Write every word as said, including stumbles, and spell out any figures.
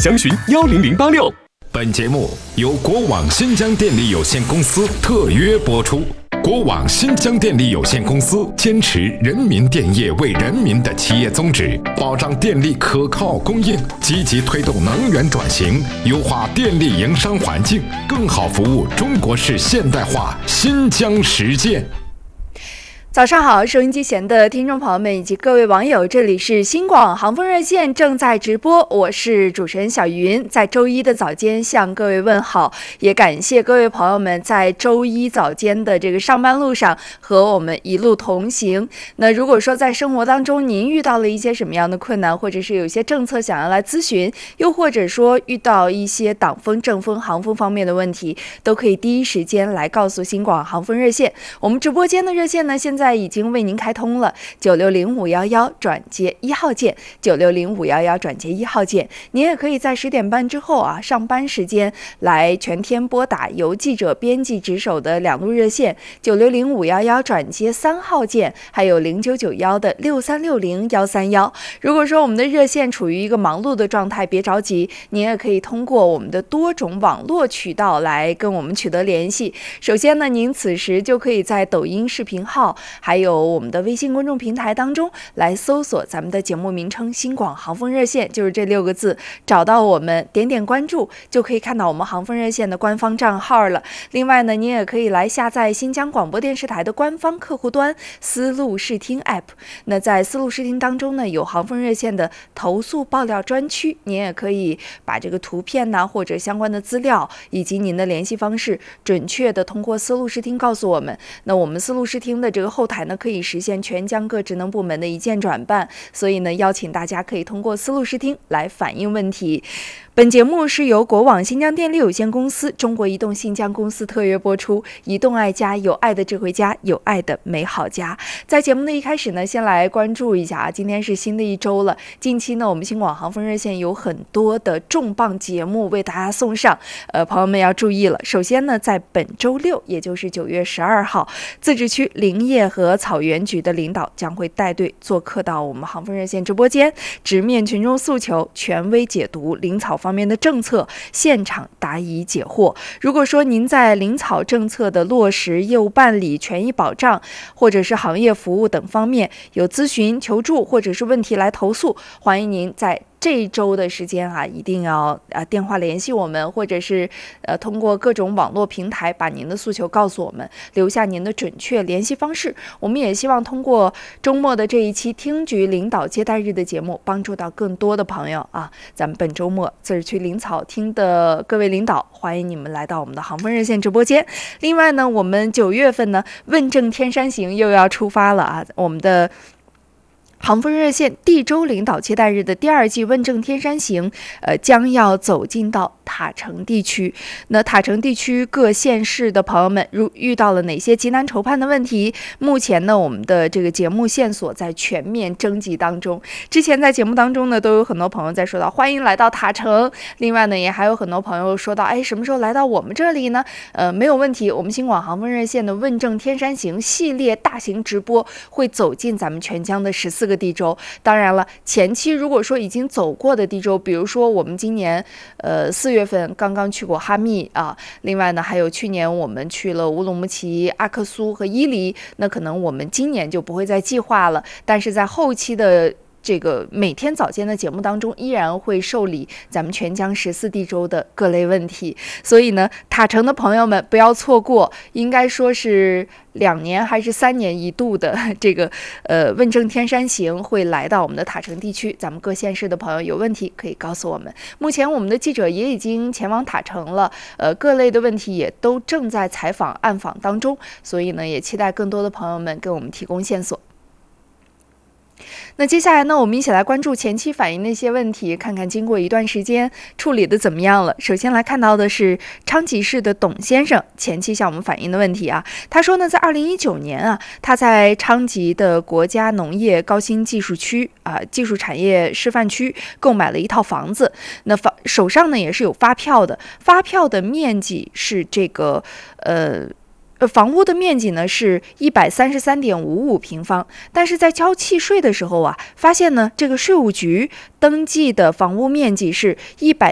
详询幺零零八六。 本节目由国网新疆电力有限公司特约播出。国网新疆电力有限公司坚持人民电业为人民的企业宗旨，保障电力可靠供应，积极推动能源转型，优化电力营商环境，更好服务中国式现代化新疆实践。 早上好，收音机前的听众朋友们以及各位网友，这里是新广航风热线正在直播，我是主持人小云，在周一的早间向各位问好，也感谢各位朋友们在周一早间的这个上班路上和我们一路同行。那如果说在生活当中您遇到了一些什么样的困难，或者是有些政策想要来咨询，又或者说遇到一些党风、政风、航风方面的问题，都可以第一时间来告诉新广航风热线。我们直播间的热线呢，现在现在已经为您开通了九六零五幺幺转接一号键，九六零五幺幺转接一号键。您也可以在十点半之后啊，上班时间来全天拨打由记者编辑值守的两路热线，九六零五幺幺转接三号键，还有零九九幺的六三六零幺三幺。如果说我们的热线处于一个忙碌的状态，别着急，您也可以通过我们的多种网络渠道来跟我们取得联系。首先呢，您此时就可以在抖音视频号还有我们的微信公众平台当中来搜索咱们的节目名称新广航风热线，就是这六个字，找到我们点点关注就可以看到我们航风热线的官方账号了。另外呢，您也可以来下载新疆广播电视台的官方客户端思路视听 App。 那在思路视听当中呢，有航风热线的投诉爆料专区，您也可以把这个图片呐、啊、或者相关的资料以及您的联系方式准确的通过思路视听告诉我们。那我们思路视听的这个后台呢，可以实现全疆各职能部门的一键转办，所以呢，邀请大家可以通过思路视听来反映问题。本节目是由国网新疆电力有限公司、中国移动新疆公司特约播出，移动爱家，有爱的智慧家，有爱的美好家。在节目的一开始呢，先来关注一下啊，今天是新的一周了。近期呢，我们新广航风热线有很多的重磅节目为大家送上，呃，朋友们要注意了。首先呢，在本周六，也就是九月十二号，自治区林业和草原局的领导将会带队做客到我们航风热线直播间，直面群众诉求，权威解读林草方面的政策，现场答疑解惑。如果说您在林草政策的落实、业务办理、权益保障，或者是行业服务等方面有咨询、求助或者是问题来投诉，欢迎您在这一周的时间啊，一定要呃电话联系我们，或者是呃通过各种网络平台把您的诉求告诉我们，留下您的准确联系方式。我们也希望通过周末的这一期听局领导接待日的节目，帮助到更多的朋友啊。咱们本周末自治区林草厅的各位领导，欢迎你们来到我们的航风热线直播间。另外呢，我们九月份呢，问政天山行又要出发了啊，我们的航风热线地州领导接待日的第二季问政天山行，呃，将要走进到塔城地区。那塔城地区各县市的朋友们，如遇到了哪些急难筹判的问题？目前呢，我们的这个节目线索在全面征集当中。之前在节目当中呢，都有很多朋友在说到欢迎来到塔城。另外呢，也还有很多朋友说到，哎，什么时候来到我们这里呢？呃，没有问题，我们新广航风热线的问政天山行系列大型直播会走进咱们全疆的十四个地州。当然了，前期如果说已经走过的地州，比如说我们今年呃四月份刚刚去过哈密啊，另外呢还有去年我们去了乌鲁木齐、阿克苏和伊犁，那可能我们今年就不会再计划了，但是在后期的这个每天早间的节目当中，依然会受理咱们全疆十四地州的各类问题。所以呢，塔城的朋友们不要错过，应该说是两年还是三年一度的这个呃问政天山行会来到我们的塔城地区。咱们各县市的朋友有问题可以告诉我们。目前我们的记者也已经前往塔城了，呃，各类的问题也都正在采访暗访当中，所以呢，也期待更多的朋友们给我们提供线索。那接下来呢，我们一起来关注前期反映的一些问题，看看经过一段时间处理的怎么样了。首先来看到的是昌吉市的董先生前期向我们反映的问题啊，他说呢，在二零一九年啊，他在昌吉的国家农业高新技术区啊、呃、技术产业示范区购买了一套房子，那房手上呢也是有发票的，发票的面积是这个呃。房屋的面积呢是一百三十三点五五平方，但是在交契税的时候啊，发现呢这个税务局登记的房屋面积是一百